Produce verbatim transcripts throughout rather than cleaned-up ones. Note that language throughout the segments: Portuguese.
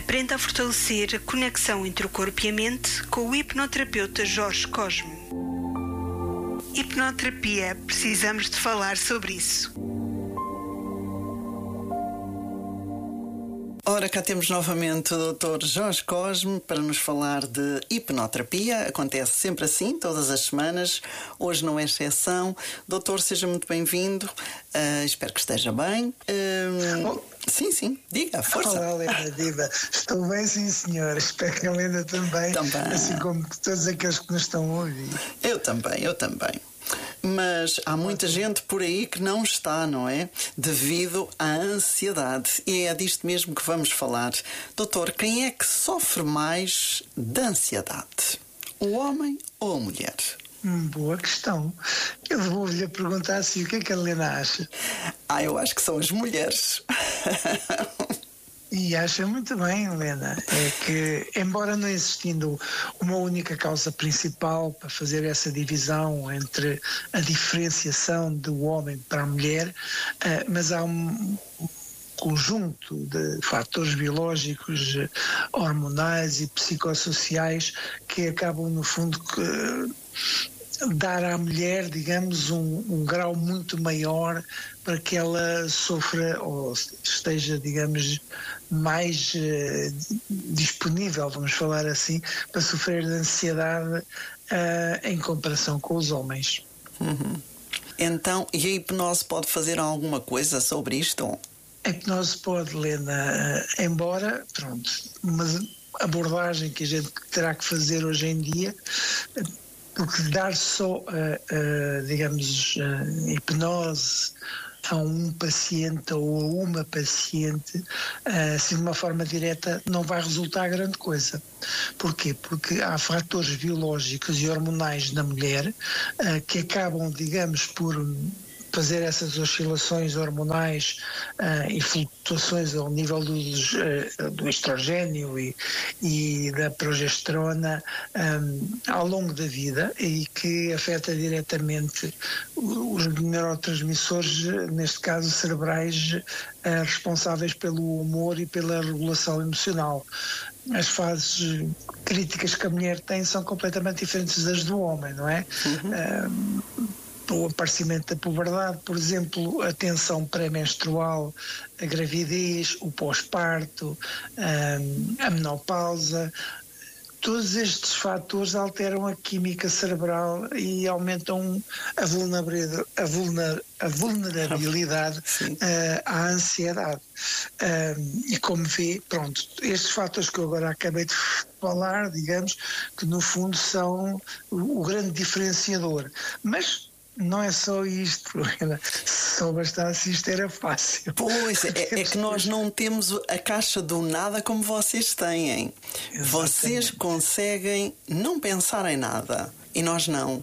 Aprenda a fortalecer a conexão entre o corpo e a mente com o hipnoterapeuta Jorge Cosme. Hipnoterapia, precisamos de falar sobre isso. Ora, cá temos novamente o doutor Jorge Cosme para nos falar de hipnoterapia. Acontece sempre assim, todas as semanas. Hoje não é exceção. Doutor, seja muito bem-vindo. Uh, espero que esteja bem. Uh, oh. Sim, sim. Diga, força. Olá, Helena Diva. Estou bem, sim, senhora. Espero que a Helena também. Também. Assim como todos aqueles que nos estão a ouvir. Eu também, eu também. Mas há muita gente por aí que não está, não é? Devido à ansiedade. E é disto mesmo que vamos falar. Doutor, quem é que sofre mais de ansiedade? O homem ou a mulher? Hum, boa questão. Eu vou-lhe perguntar assim, o que é que a Helena acha? Ah, eu acho que são as mulheres. E acha muito bem, Helena. É que, embora não existindo uma única causa principal para fazer essa divisão entre a diferenciação do homem para a mulher, uh, mas há um conjunto de fatores biológicos, hormonais e psicossociais que acabam, no fundo, que dar à mulher, digamos, um, um grau muito maior para que ela sofra ou esteja, digamos, mais eh, disponível, vamos falar assim, para sofrer de ansiedade uh, em comparação com os homens. Uhum. Então, e a hipnose pode fazer alguma coisa sobre isto? A hipnose pode, Helena, uh, embora, pronto, uma abordagem que a gente terá que fazer hoje em dia, uh, porque dar só, uh, uh, digamos, uh, hipnose a um paciente ou a uma paciente, uh, assim de uma forma direta, não vai resultar grande coisa. Porquê? Porque há fatores biológicos e hormonais na mulher uh, que acabam, digamos, por fazer essas oscilações hormonais uh, e flutuações ao nível dos, uh, do estrogênio e, e da progesterona um, ao longo da vida e que afeta diretamente os neurotransmissores, neste caso cerebrais, uh, responsáveis pelo humor e pela regulação emocional. As fases críticas que a mulher tem são completamente diferentes das do homem, não é? Uhum. Um, o aparecimento da puberdade, por exemplo, a tensão pré-menstrual, a gravidez, o pós-parto, a menopausa, todos estes fatores alteram a química cerebral e aumentam a vulnerabilidade, a vulner, a vulnerabilidade uh, à ansiedade. Uh, e como vê, pronto, estes fatores que eu agora acabei de falar, digamos, que no fundo são o, o grande diferenciador. Mas não é só isto, se só bastasse isto era fácil. Pois, é, é que nós não temos a caixa do nada como vocês têm. Exatamente. Vocês conseguem não pensar em nada e nós não.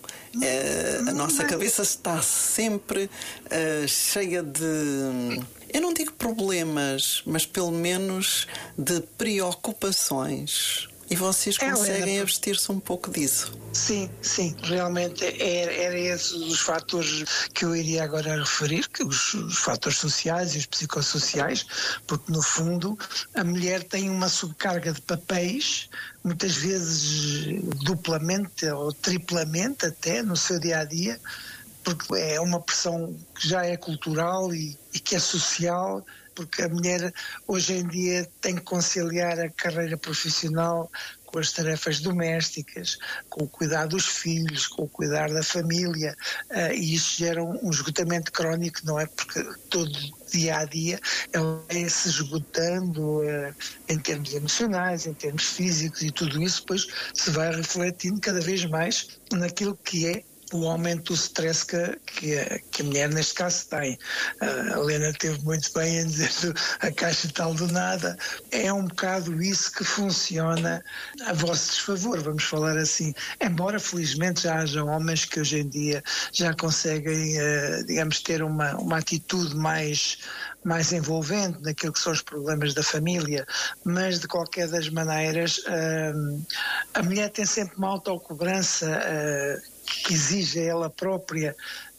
É, a nossa cabeça está sempre uh, cheia de... Eu não digo problemas, mas pelo menos de preocupações. E vocês conseguem é, abster-se um pouco disso? Sim, sim, realmente era, era esses os fatores que eu iria agora referir, que os, os fatores sociais e os psicossociais, porque no fundo a mulher tem uma subcarga de papéis, muitas vezes duplamente ou triplamente até no seu dia-a-dia, porque é uma pressão que já é cultural e, e que é social, porque a mulher hoje em dia tem que conciliar a carreira profissional com as tarefas domésticas, com o cuidar dos filhos, com o cuidar da família, uh, e isso gera um, um esgotamento crónico, não é? Porque todo dia a dia ela vai se esgotando uh, em termos emocionais, em termos físicos, e tudo isso depois se vai refletindo cada vez mais naquilo que é o aumento do stress que, que, a, que a mulher neste caso tem. A Helena teve muito bem a dizer a caixa tal do nada. É um bocado isso que funciona a vosso desfavor, vamos falar assim. Embora felizmente já hajam homens que hoje em dia já conseguem, uh, digamos, ter uma, uma atitude mais, mais envolvente naquilo que são os problemas da família, mas de qualquer das maneiras uh, a mulher tem sempre uma autocobrança uh, que exige a ela própria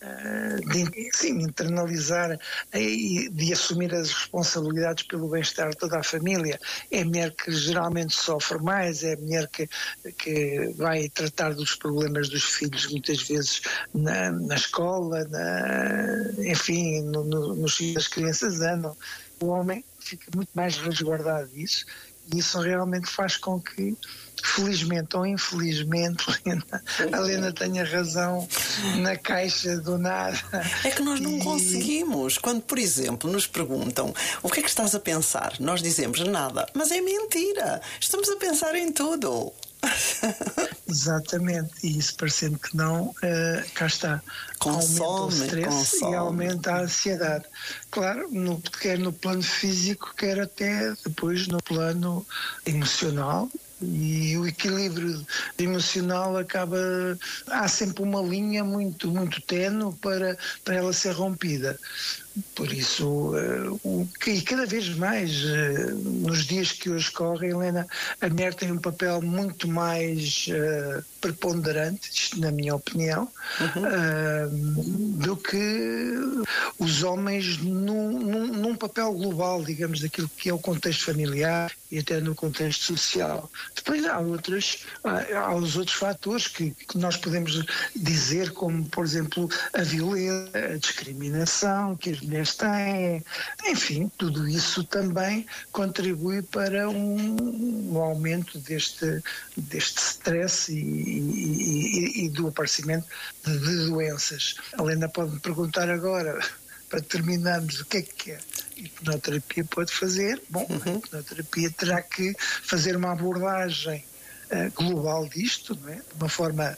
de sim, internalizar e de assumir as responsabilidades pelo bem-estar de toda a família. É a mulher que geralmente sofre mais, é a mulher que, que vai tratar dos problemas dos filhos muitas vezes na, na escola, na, enfim, no, no, nos filhos das crianças andam. O homem fica muito mais resguardado disso e isso realmente faz com que, felizmente ou infelizmente, a Lena tenha razão na caixa do nada. É que nós não e... conseguimos. Quando, por exemplo, nos perguntam o que é que estás a pensar, nós dizemos nada, mas é mentira. Estamos a pensar em tudo. Exatamente, e isso parecendo que não, uh, cá está, consome, aumenta o stress consome. E aumenta a ansiedade. Claro, no, quer no plano físico, quer até depois no plano emocional. E o equilíbrio emocional acaba... Há sempre uma linha muito, muito ténue para, para ela ser rompida. Por isso, uh, o, e cada vez mais, uh, nos dias que hoje correm, Helena, a mulher tem um papel muito mais uh, preponderante, isto na minha opinião, uhum. uh, do que os homens num, num, num papel global, digamos, daquilo que é o contexto familiar e até no contexto social. Depois há, outras, há, há os outros fatores que, que nós podemos dizer, como, por exemplo, a violência, a discriminação que as mulheres têm, enfim, tudo isso também contribui para um, um aumento deste, deste stress e, e, e, e do aparecimento de, de doenças. A Helena pode me perguntar agora, para terminarmos, o que é que a hipnoterapia pode fazer? Bom, uhum. A hipnoterapia terá que fazer uma abordagem uh, global disto, não é? De uma forma...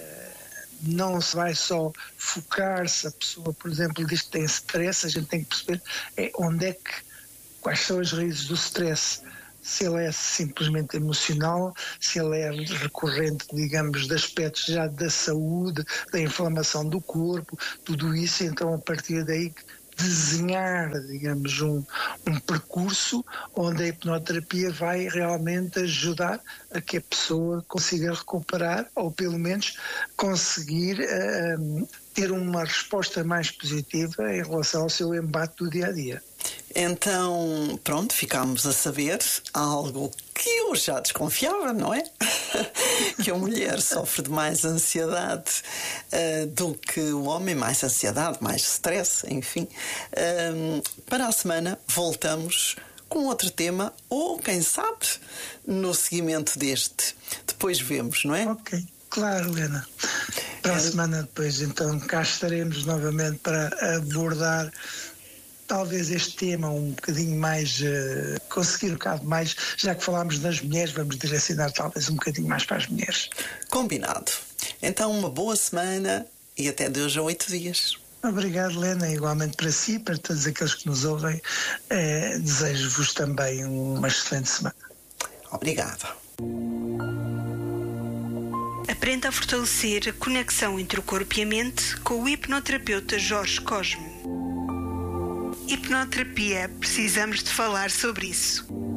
Não se vai só focar se a pessoa, por exemplo, diz que tem stress, a gente tem que perceber é onde é que, quais são as raízes do stress. Se ele é simplesmente emocional, se ele é recorrente, digamos, de aspectos já da saúde, da inflamação do corpo, tudo isso, então a partir daí desenhar, digamos, um, um percurso onde a hipnoterapia vai realmente ajudar a que a pessoa consiga recuperar ou pelo menos conseguir uh, ter uma resposta mais positiva em relação ao seu embate do dia a dia. Então, pronto, ficámos a saber algo que eu já desconfiava, não é? Que a mulher sofre de mais ansiedade uh, do que o homem, mais ansiedade, mais stress, enfim. Uh, para a semana voltamos com outro tema, ou quem sabe, no seguimento deste. Depois vemos, não é? Ok, claro, Helena. Para a semana depois, então, cá estaremos novamente para abordar talvez este tema um bocadinho mais, uh, conseguir um bocado mais, já que falámos das mulheres, vamos direcionar talvez um bocadinho mais para as mulheres. Combinado. Então, uma boa semana e até de hoje a oito dias. Obrigado, Helena, igualmente para si, para todos aqueles que nos ouvem. Eh, desejo-vos também uma excelente semana. Obrigado. Aprenda a fortalecer a conexão entre o corpo e a mente com o hipnoterapeuta Jorge Cosme. Hipnoterapia, precisamos de falar sobre isso.